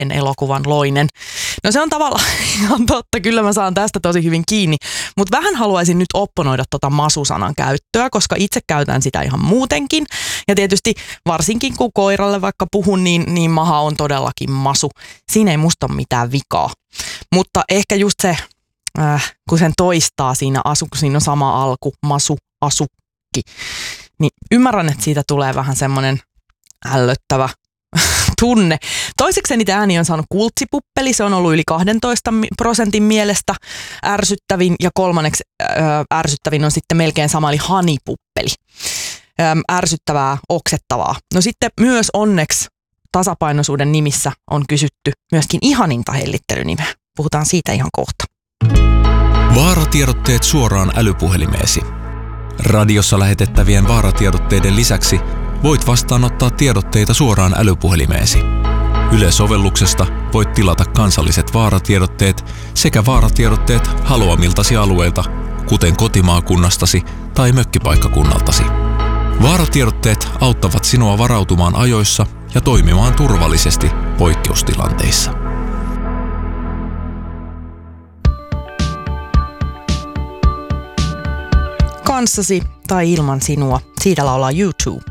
en elokuvan loinen. No se on tavallaan ihan totta, kyllä mä saan tästä tosi hyvin kiinni, mutta vähän haluaisin nyt opponoida tota masu-sanan käyttöä, koska itse käytän sitä ihan muutenkin. Ja tietysti varsinkin kun koiralle vaikka puhun, niin maha on todellakin masu. Siinä ei musta ole mitään vikaa. Mutta ehkä just se, kun sen toistaa siinä kun siinä on sama alku, masu, asukki, niin ymmärrän, että siitä tulee vähän semmoinen ällöttävä tunne. Toiseksi niitä ääniä on saanut kultsipuppeli, se on ollut yli 12% mielestä ärsyttävin, ja kolmanneksi ärsyttävin on sitten melkein sama, eli hanipuppeli. Ärsyttävää, oksettavaa. No sitten myös onneksi tasapainoisuuden nimissä on kysytty myöskin ihaninta hellittelynimeä. Puhutaan siitä ihan kohta. Vaaratiedotteet suoraan älypuhelimeesi. Radiossa lähetettävien vaaratiedotteiden lisäksi voit vastaanottaa tiedotteita suoraan älypuhelimeesi. Yle-sovelluksesta voit tilata kansalliset vaaratiedotteet sekä vaaratiedotteet haluamiltasi alueilta, kuten kotimaakunnastasi tai mökkipaikkakunnaltasi. Vaaratiedotteet auttavat sinua varautumaan ajoissa ja toimimaan turvallisesti poikkeustilanteissa. Kanssasi tai ilman sinua, siitä laulaa YouTube.